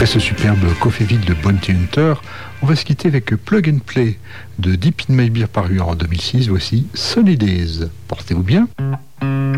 Après ce superbe coffee vide de Bounty Hunter, on va se quitter avec Plug and Play de Deep in My Beer paru en 2006. Voici Sunny Days. Portez-vous bien.